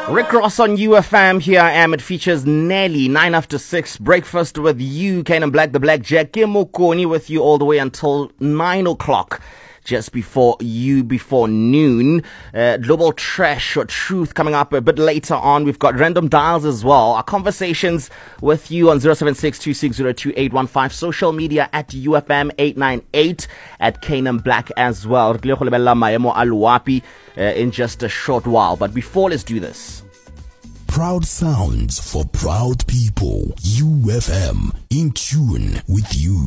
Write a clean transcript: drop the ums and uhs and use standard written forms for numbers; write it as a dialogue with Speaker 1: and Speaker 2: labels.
Speaker 1: Rick Ross on UFM. Here I am. It features Nelly, 9 after 6. Breakfast with you, Kane Black, the Black Jack. Ke Mokoni with you all the way until 9 o'clock. Just before noon. Global Trash or Truth coming up a bit later on. We've got Random Dials as well. Our conversations with you on 076-260-2815. Social media at UFM898 at Canaan Black as well. In just a short while. But before, let's do this.
Speaker 2: Proud sounds for proud people. UFM, in tune with you.